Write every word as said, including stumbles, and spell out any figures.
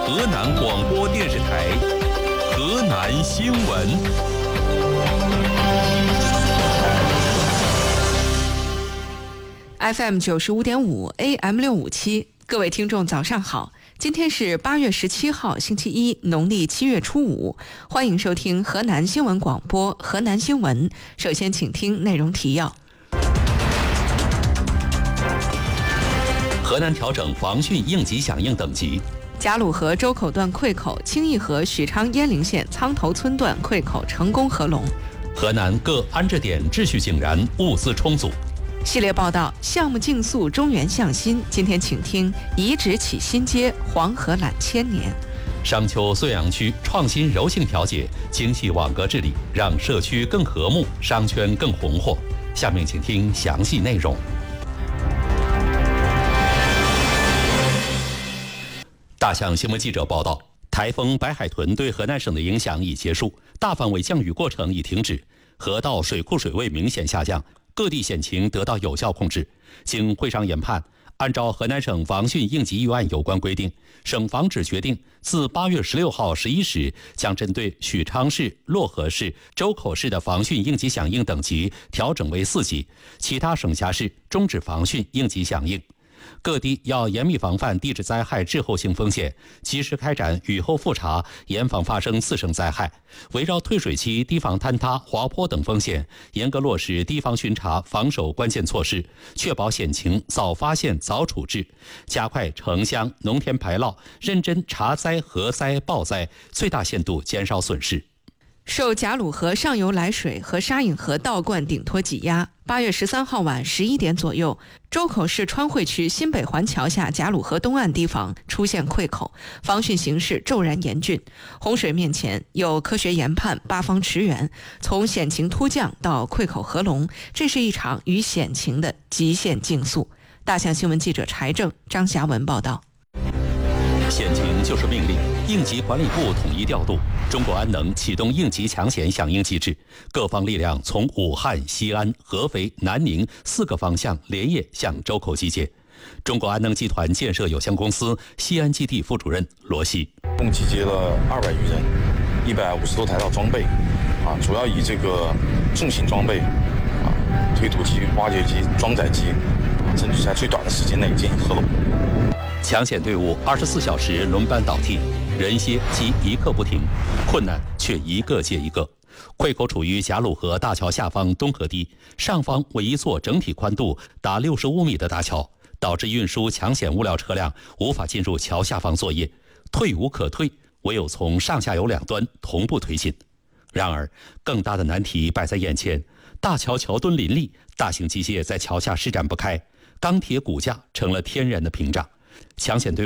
河南广播电视台河南新闻。 F M 九十五点五 A M 六五七，各位听众早上好，今天是八月十七号星期一，农历七月初五，欢迎收听河南新闻广播河南新闻。首先请听内容提要。 河南调整防汛应急响应等级。 贾鲁河周口段溃口，清义河许昌鄢陵县苍头村段溃口成功合龙。 河南各安置点秩序井然，物资充足。 系列报道：项目竞速，中原向新。今天请听遗址起新阶，黄河揽千年。 商丘绥阳区创新柔性调解，精细网格治理，让社区更和睦，商圈更红火。下面请听详细内容。大象新闻记者报道，台风白海豚对河南省的影响已结束，大范围降雨过程已停止，河道水库水位明显下降，各地险情得到有效控制。经会商研判，按照河南省防汛应急预案有关规定，省防指决定自八月十六号十一时，将针对许昌市、漯河市、周口市的防汛应急响应等级调整为四级，其他省辖市终止防汛应急响应。各地要严密防范地质灾害滞后性风险，及时开展雨后复查，严防发生次生灾害。围绕退水期堤防坍塌、滑坡等风险，严格落实堤防巡查防守关键措施，确保险情早发现早处置，加快城乡农田排涝，认真查灾核灾报灾，最大限度减少损失。 受贾鲁河上游来水和沙引河倒灌顶托挤压，八月十三号晚十一点左右，周口市川汇区新北环桥下贾鲁河东岸堤防出现溃口，防汛形势骤然严峻。洪水面前有科学研判，八方驰援，从险情突降到溃口合龙，这是一场与险情的极限竞速。大象新闻记者柴正、张霞文报道。 险情就是命令，应急管理部统一调度，中国安能启动应急抢险响应机制，各方力量从武汉、西安、合肥、南宁四个方向连夜向周口集结。中国安能集团建设有限公司西安基地副主任罗西， 共集结了二百余人，一百五十多台到装备，啊，主要以这个重型装备，啊，推土机、挖掘机、装载机，啊，争取在最短的时间内进行合龙。 抢险队伍二十四小时轮班倒替，人歇即一刻不停，困难却一个接一个。溃口处于贾鲁河大桥下方东河堤，上方为一座整体宽度达六十五米的大桥，导致运输抢险物料车辆无法进入桥下方作业，退无可退，唯有从上下游两端同步推进。然而，更大的难题摆在眼前，大桥桥墩林立，大型机械在桥下施展不开，钢铁骨架成了天然的屏障。抢险队